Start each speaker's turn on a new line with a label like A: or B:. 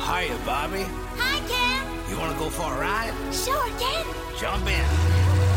A: Hiya, Bobby.
B: Hi, Ken.
A: You want to go for a ride?
B: Sure, Ken.
A: Jump in.